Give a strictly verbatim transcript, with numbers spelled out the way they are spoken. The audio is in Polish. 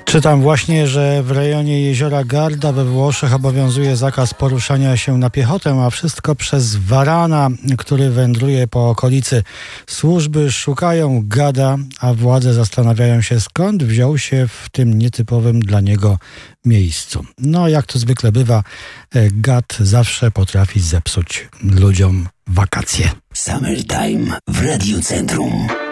Czytam właśnie, że w rejonie jeziora Garda we Włoszech obowiązuje zakaz poruszania się na piechotę, a wszystko przez warana, który wędruje po okolicy. Służby szukają gada, a władze zastanawiają się, skąd wziął się w tym nietypowym dla niego miejscu. No, jak to zwykle bywa, gad zawsze potrafi zepsuć ludziom wakacje. Summertime w Radiu Centrum.